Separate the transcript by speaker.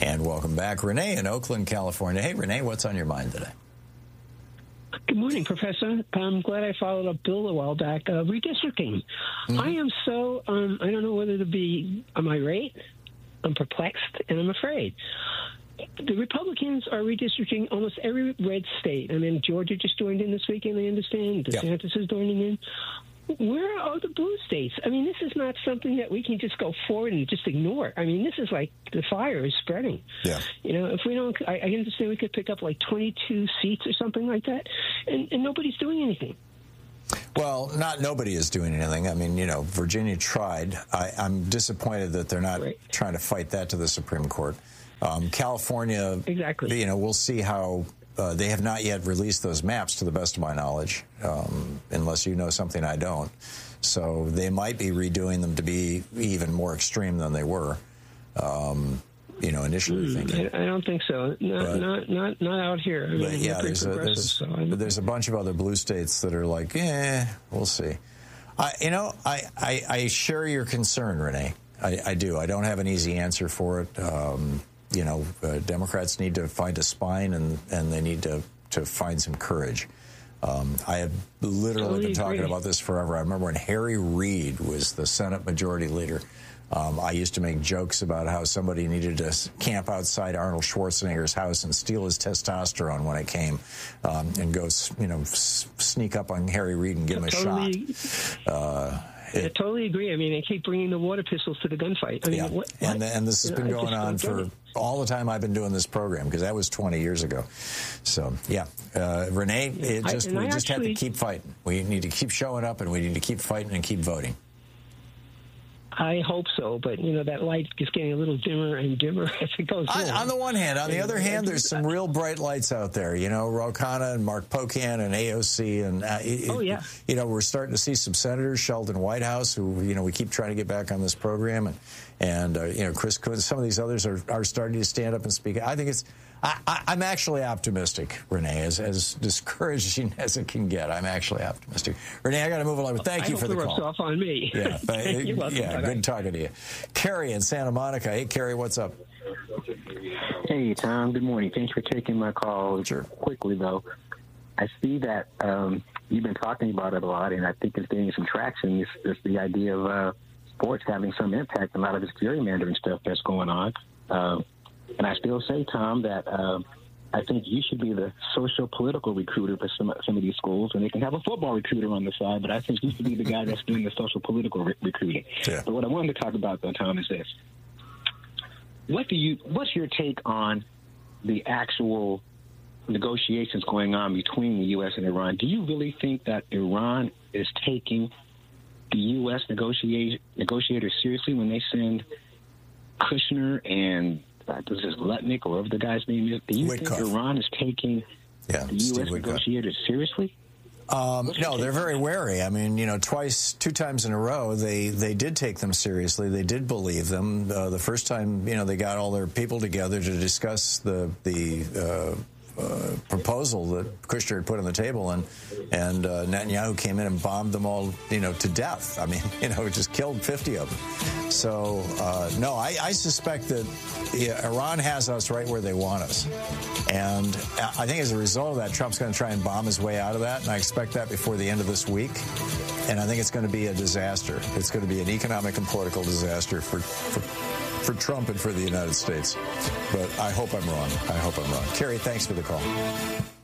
Speaker 1: And welcome back, Renee in Oakland, California. Hey, Renee, what's on your mind today?
Speaker 2: Good morning, Professor. I'm glad I followed up Bill a while back. Redistricting. I am so, I don't know whether to be, am I irate? I'm perplexed, and I'm afraid. The Republicans are redistricting almost every red state. I mean, Georgia just joined in this weekend, I understand. DeSantis is joining in. Where are the blue states? I mean, this is not something that we can just go forward and just ignore. I mean, this is like the fire is spreading.
Speaker 1: Yeah.
Speaker 2: You know, if we don't, I understand we could pick up like 22 seats or something like that, and nobody's doing anything.
Speaker 1: Well, not nobody is doing anything. I mean, you know, Virginia tried. I'm disappointed that they're not trying to fight that to the Supreme Court. California,
Speaker 2: exactly.
Speaker 1: You know, we'll see how. They have not yet released those maps, to the best of my knowledge, unless you know something I don't. So they might be redoing them to be even more extreme than they were, you know, initially thinking.
Speaker 2: I don't think so. Not out here. I mean,
Speaker 1: yeah, there's a bunch of other blue states that are like, we'll see. I share your concern, Renee. I do. I don't have an easy answer for it. You know, Democrats need to find a spine, and they need to find some courage. I have literally been talking about this forever. I remember when Harry Reid was the Senate Majority Leader. I used to make jokes about how somebody needed to camp outside Arnold Schwarzenegger's house and steal his testosterone when it came, and go, you know, sneak up on Harry Reid and give him a shot.
Speaker 2: I totally agree. I mean, they keep bringing the water pistols to the gunfight. I mean, what?
Speaker 1: And this has been going on for all the time I've been doing this program, because that was 20 years ago. So, Renee, we just have to keep fighting. We need to keep showing up, and we need to keep fighting and keep voting.
Speaker 2: I hope so, but, you know, that light is getting a little dimmer and dimmer as it goes on.
Speaker 1: On the one hand. On the other hand, there's some real bright lights out there. You know, Ro Khanna and Mark Pocan and AOC. And, you know, we're starting to see some senators, Sheldon Whitehouse, who, you know, we keep trying to get back on this program. And you know, Chris Coons, some of these others are starting to stand up and speak. I think I'm actually optimistic, Renee, as discouraging as it can get. I'm actually optimistic. Renee, I got to move along, but thank you for the call.
Speaker 2: I hope it rubs off on me.
Speaker 1: Yeah,
Speaker 2: You're welcome.
Speaker 1: Yeah, good talking to you. Carrie in Santa Monica. Hey, Carrie, what's up?
Speaker 3: Hey, Tom. Good morning. Thanks for taking my call.
Speaker 1: Sure.
Speaker 3: Quickly, though, I see that you've been talking about it a lot, and I think it's gaining some traction. It's the idea of sports having some impact on a lot of this gerrymandering stuff that's going on. And I still say, Tom, that I think you should be the social-political recruiter for some of these schools, and they can have a football recruiter on the side, but I think you should be the guy that's doing the social-political recruiting.
Speaker 1: Yeah.
Speaker 3: But what I wanted to talk about, though, Tom, is this. What's your take on the actual negotiations going on between the U.S. and Iran? Do you really think that Iran is taking the U.S. negotiators seriously when they send Kushner and this is Lutnick, or whatever the guy's name is? Do you think Iran is taking the U.S. negotiators seriously?
Speaker 1: No, they're very wary. I mean, you know, two times in a row, they did take them seriously. They did believe them. The first time, you know, they got all their people together to discuss the proposal that Kushner had put on the table, and Netanyahu came in and bombed them all, you know, to death. I mean, you know, just killed 50 of them. So, no, I suspect that Iran has us right where they want us. And I think as a result of that, Trump's going to try and bomb his way out of that, and I expect that before the end of this week. And I think it's going to be a disaster. It's going to be an economic and political disaster for Trump and for the United States. But I hope I'm wrong. Carrie, thanks for the call.